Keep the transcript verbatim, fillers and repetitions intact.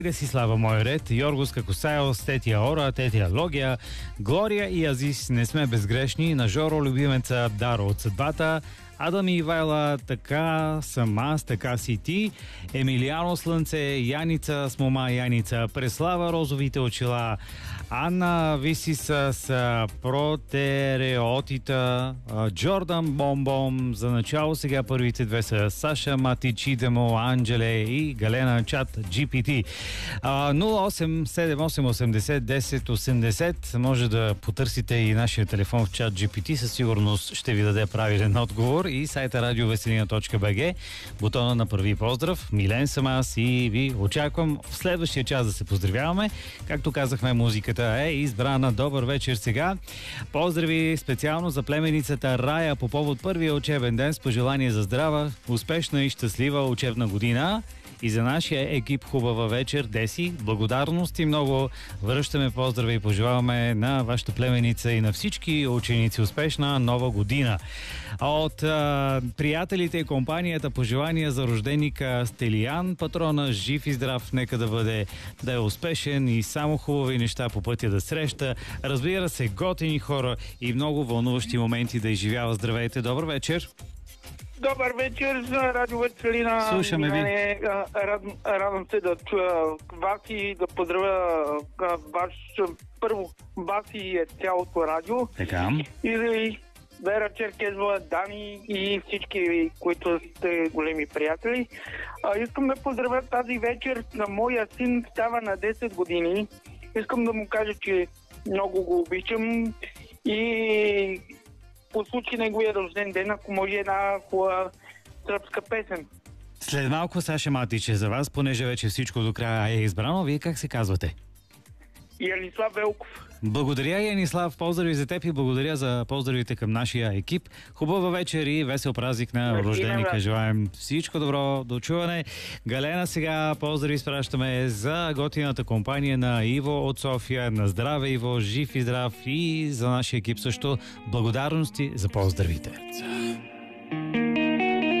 Десислава Мойред, Йоргоска Косайл, Тетия Ора, Тетия Логия, Глория и Азис, не сме безгрешни, на Жоро любимеца Даро от съдбата, Адам и Ивайла, така съм аз, така си ти, Емилиано Слънце, Яница с мома Яница, Преслава Розовите очила, Анна Виси с протереотита, Джордан Бомбом, за начало сега първите две са Саша Матичидемо, Анджеле и Галена Чат джи пи ти. нула осем седем осем осемдесет десет осемдесет, може да потърсите и нашия телефон в Чат джи пи ти, със сигурност ще ви даде правилен отговор, и сайта радиовеселина точка би джи, бутона на първи поздрав. Милен съм аз и ви очаквам в следващия час да се поздравяваме. Както казахме, музиката е избрана. Добър вечер сега. Поздрави специално за племеницата Рая по повод първия учебен ден, с пожелание за здрава, успешна и щастлива учебна година. И за нашия екип хубава вечер, Деси. Благодарности много. Връщаме поздрави и пожелаваме на вашата племеница и на всички ученици успешна нова година. От а, приятелите и компанията пожелания за рожденика Стелиян, патрона жив и здрав, нека да бъде, да е успешен и само хубави неща по пътя да среща. Разбира се, готини хора и много вълнуващи моменти да изживява. Здравейте, добър вечер! Добър вечер за Радио Веселина. Слушаме ви. Рад, радвам се да чуя вас и да поздравя ваш, първо вас и цялото радио. Така. И Вера Черкезова, Дани и всички, които сте големи приятели. А, искам да поздравя тази вечер на моя син, става на десет години. Искам да му кажа, че много го обичам и по случай неговия рожден ден, ако може една хубава сръбска песен. След малко Саша Матиче за вас, понеже вече всичко до края е избрано. Вие как се казвате? Янислав Велков. Благодаря, Янислав. Поздрави за теб и благодаря за поздравите към нашия екип. Хубава вечер и весел празник на Мерси, рожденика. да. Желаем всичко добро, до чуване. Галена, сега поздрави изпращаме за готината компания на Иво от София. На здраве, Иво, жив и здрав, и за нашия екип също благодарности за поздравите.